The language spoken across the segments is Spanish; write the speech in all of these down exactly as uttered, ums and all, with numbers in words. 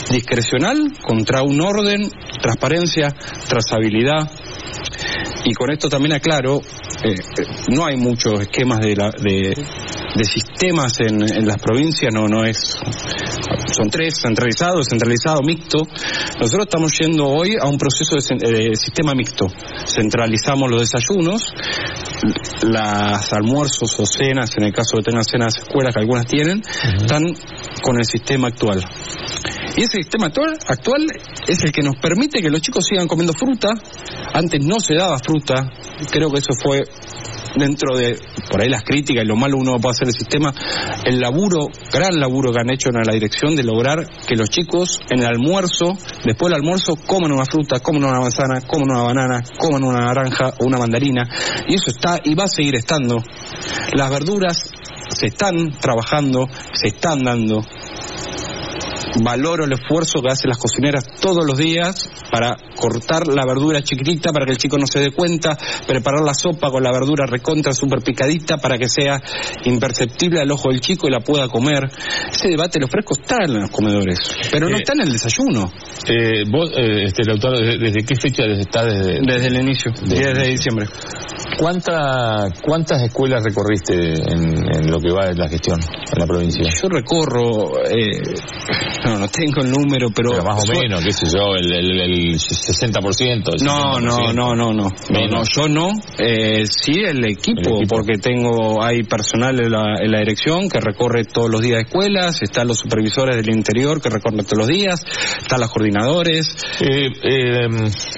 discrecional contra un orden, transparencia, trazabilidad. Y con esto también aclaro, eh, no hay muchos esquemas de, la, de, de sistemas en, en las provincias, no no es, son tres, centralizado, descentralizado, mixto. Nosotros estamos yendo hoy a un proceso de, de sistema mixto. Centralizamos los desayunos, las almuerzos o cenas, en el caso de tener cenas escuelas, que algunas tienen, uh-huh. están con el sistema actual. Y ese sistema actual, actual es el que nos permite que los chicos sigan comiendo fruta. Antes no se daba fruta, creo que eso fue dentro de, por ahí las críticas y lo malo uno puede hacer el sistema, el laburo, gran laburo que han hecho en la dirección de lograr que los chicos en el almuerzo, después del almuerzo, coman una fruta, coman una manzana, coman una banana, coman una naranja o una mandarina, y eso está y va a seguir estando. Las verduras se están trabajando, se están dando. Valoro el esfuerzo que hacen las cocineras todos los días para cortar la verdura chiquitita para que el chico no se dé cuenta, preparar la sopa con la verdura recontra super picadita para que sea imperceptible al ojo del chico y la pueda comer. Ese debate de los frescos está en los comedores, pero no eh, está en el desayuno. Eh, ¿Vos, eh, este, Lautaro, desde, desde qué fecha está? Desde, desde el inicio, desde, desde diciembre. ¿Cuánta, ¿Cuántas escuelas recorriste en, en lo que va de la gestión en la provincia? Yo recorro, eh, no, no tengo el número, pero... pero más o so... menos, qué sé yo, el, el, el sesenta por ciento. El no, no, no, no, no, no, no, yo no, eh, sí el equipo, el equipo, porque tengo, hay personal en la, en la dirección que recorre todos los días escuelas, están los supervisores del interior que recorren todos los días, están los coordinadores. Eh, eh,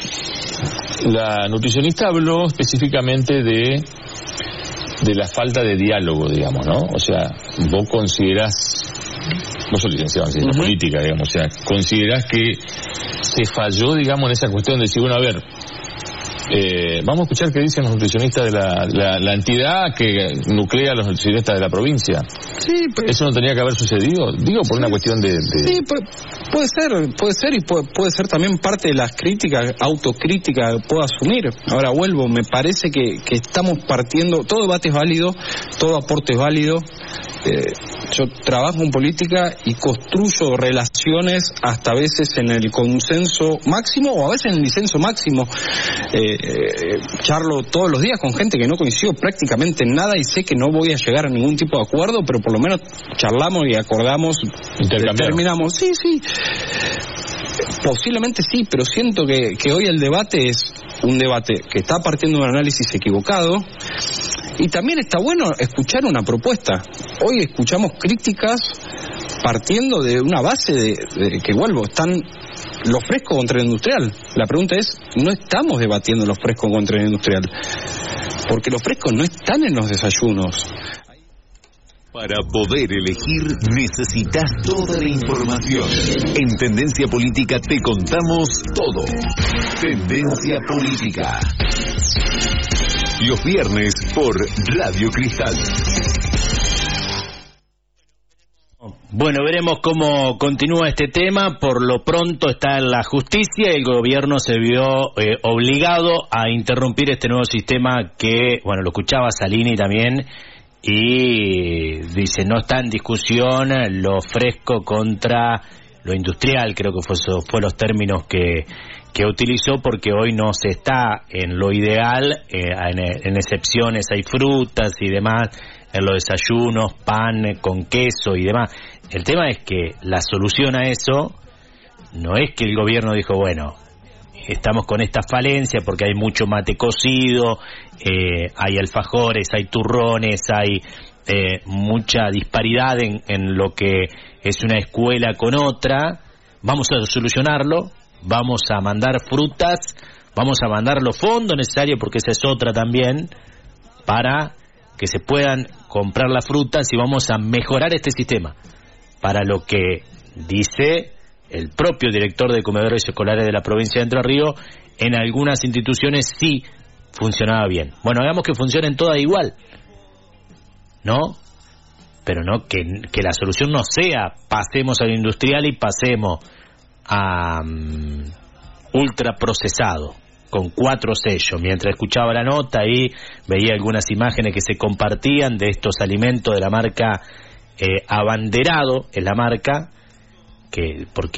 la nutricionista habló específicamente de de la falta de diálogo, digamos, ¿no? O sea, vos considerás, vos sos licenciado en ciencia uh-huh. política, digamos, o sea, considerás que se falló, digamos, en esa cuestión de decir, bueno, a ver, eh, vamos a escuchar qué dicen los nutricionistas de la, la, la entidad que nuclea a los nutricionistas de la provincia. Sí, pero... ¿Eso no tenía que haber sucedido? Digo, por sí, una cuestión de... de... Sí, puede ser, puede ser y puede, puede ser también parte de las críticas, autocrítica que puedo asumir. Ahora vuelvo, me parece que, que estamos partiendo, todo debate es válido, todo aporte es válido. Eh, yo trabajo en política y construyo relaciones hasta a veces en el consenso máximo o a veces en el disenso máximo. Eh, eh, charlo todos los días con gente que no coincido prácticamente en nada y sé que no voy a llegar a ningún tipo de acuerdo, pero por lo menos charlamos y acordamos, determinamos. Sí, sí. Posiblemente sí, pero siento que, que hoy el debate es un debate que está partiendo de un análisis equivocado. Y también está bueno escuchar una propuesta. Hoy escuchamos críticas partiendo de una base de, de que, vuelvo, están los frescos contra el industrial. La pregunta es, no estamos debatiendo los frescos contra el industrial, porque los frescos no están en los desayunos. Para poder elegir necesitas toda la información. En Tendencia Política te contamos todo. Tendencia Política. Los viernes por Radio Cristal. Bueno, veremos cómo continúa este tema. Por lo pronto está en la justicia y el gobierno se vio eh, obligado a interrumpir este nuevo sistema que, bueno, lo escuchaba Salini también, y dice, no está en discusión lo fresco contra lo industrial, creo que fue, fue los términos que, que utilizó, porque hoy no se está en lo ideal, eh, en, en excepciones hay frutas y demás, en los desayunos, pan con queso y demás. El tema es que la solución a eso no es que el gobierno dijo, bueno, estamos con esta falencia porque hay mucho mate cocido, eh, hay alfajores, hay turrones, hay eh, mucha disparidad en, en lo que es una escuela con otra, vamos a solucionarlo, vamos a mandar frutas, vamos a mandar los fondos necesarios, porque esa es otra también, para que se puedan comprar las frutas, y vamos a mejorar este sistema, para lo que dice el propio director de comedores escolares de la provincia de Entre Ríos, en algunas instituciones sí funcionaba bien. Bueno, hagamos que funcionen todas igual, ¿no? Pero no que, que la solución no sea pasemos al industrial y pasemos a um, ultraprocesado con cuatro sellos. Mientras escuchaba la nota y veía algunas imágenes que se compartían de estos alimentos de la marca eh, Abanderado, en la marca, que porque